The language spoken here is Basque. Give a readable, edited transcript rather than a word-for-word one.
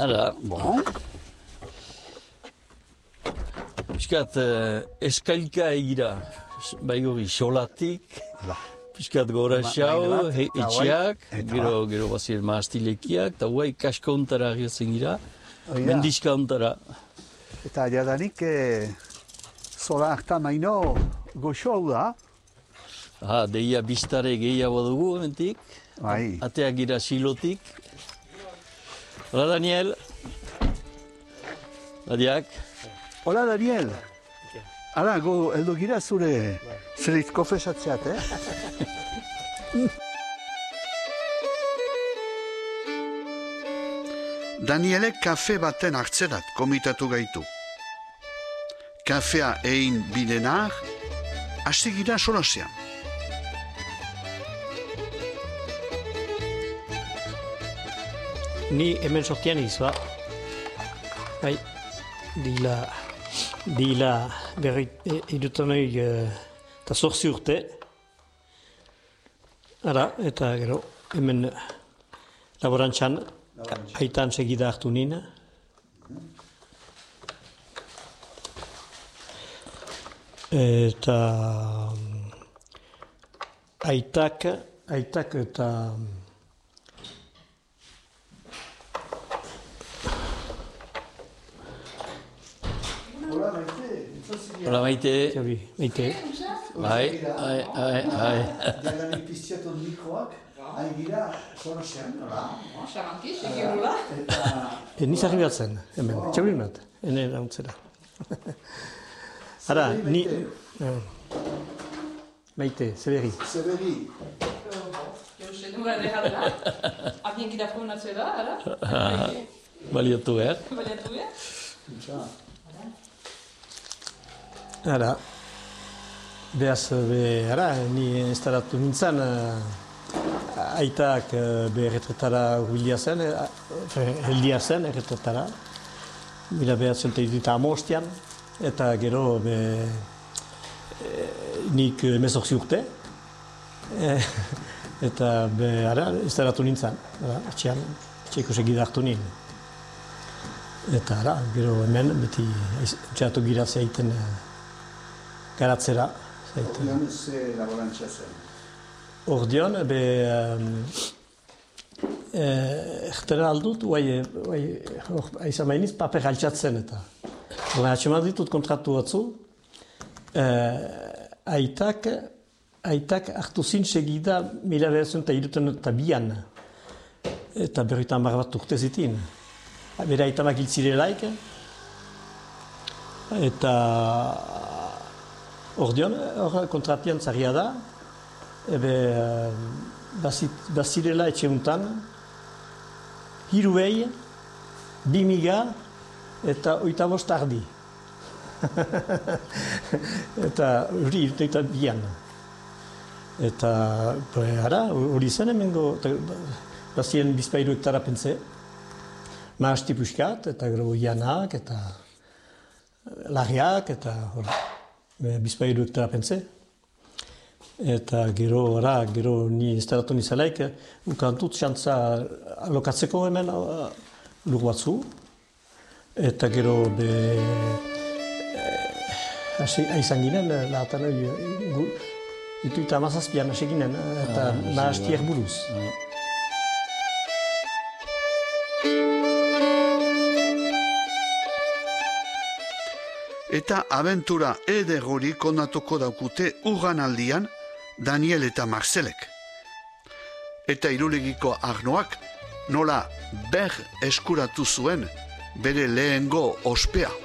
Hala, bon. Piskat eskailka egira, bai hori xolatik, piskat gora xau, etxeak, gero bazien maastilekiak, eta guai kaskauntara agiotzen gira, mendizkauntara. Eta jadanik, zola harta maino goxo hau da? Deia biztare gehiago dugu, ementik, ateak gira silotik. Hola, Daniel. Adiak. Hola, Daniel. Hala, heldu gira zure zerit konfesatzeat, Danielek kafe baten hartzerat komitatu gaitu. Kafea egin bidenar, hasi gira solasean. Ni hemen sortian izba. Bai, dila berri irutanoi eta 8 urte. Ara, eta gero hemen laborantzan aitan segida hartu nina. Eta aitak eta Hola, Maite. Maite. Bai. Jadanik piztiaton mikroak, gira solasean, nola? Xamanki, segirula. Niz arribatzen, hemen, txaurin bat, ene launtzera. Ara, ni... Maite, Zeberi. Zeberi. Jose du gara dela. Abien gira pronatzea da, ara? Baliatu behar. Baliatu behar. Ara, behaz, ni instalatu nintzen, aitak erretretara huilia zen, heldia zen erretretara. Mila behatzen teituta amostian, eta gero nik 18 urte. Eta instalatu nintzen, etxeko segida hartu nien. Eta gero hemen, beti txatu giratzea egiten garatzera. Ordeon ze laborantzia zen? Ordeon, ertera aldut, aizan mainiz paper altxatzen eta. Atxeman ditut kontratu batzu, aitak hartu zin segida 1932an. Eta berritan bat urte zitin. Bera aitamak hiltzirelaik. Eta ordeon, kontratian zarria da. Bazirela etxe untan, 3.000, 2.000 eta 85 ardi. Eta hori irteita bian. Eta hori zen hemengo, bazien bizpairu hektara pentze. Maasti puskat, eta gero janak, eta larriak, eta bizpairu hektara pentze. Eta gero ni instalatu nizalaik, ukantut xantza alokatzeko hemen lur batzu. Eta gero aizan ginen, lahatan ituita amazazpian hasi ginen, eta mahastiak buruz. Eta abentura eder hori kondatuko daukute urran aldian Daniel eta Marcelek. Eta Irulegiko Arnoak nola ber eskuratu zuen bere lehengo ospea.